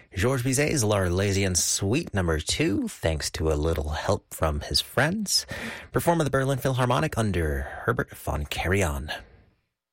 Georges Bizet's L'Arlésienne Suite No. 2, thanks to a little help from his friends, performed at the Berlin Philharmonic under Herbert von Karajan.